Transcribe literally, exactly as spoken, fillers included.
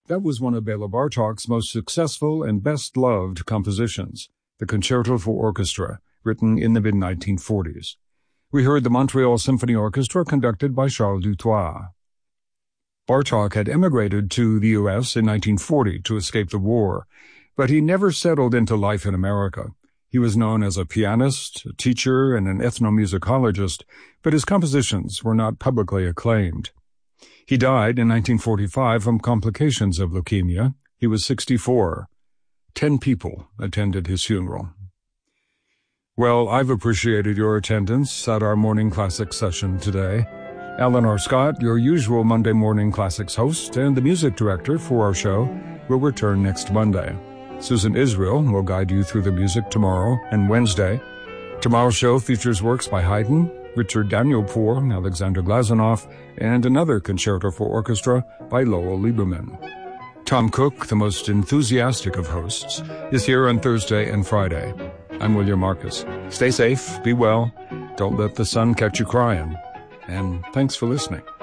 That was one of Bela Bartok's most successful and best-loved compositions, the Concerto for Orchestra, written in the mid nineteen forties. We heard the Montreal Symphony Orchestra conducted by Charles Dutoit. Bartok had emigrated to the U S in nineteen forty to escape the war, but he never settled into life in America. He was known as a pianist, a teacher, and an ethnomusicologist, but his compositions were not publicly acclaimed. He died in nineteen forty-five from complications of leukemia. He was sixty-four. Ten people attended his funeral. Well, I've appreciated your attendance at our Morning Classics session today. Eleanor Scott, your usual Monday Morning Classics host and the music director for our show, will return next Monday. Susan Israel will guide you through the music tomorrow and Wednesday. Tomorrow's show features works by Haydn, Richard Danielpour, Alexander Glazunov, and another concerto for orchestra by Lowell Lieberman. Tom Cook, the most enthusiastic of hosts, is here on Thursday and Friday. I'm William Marcus. Stay safe, be well, don't let the sun catch you crying, and thanks for listening.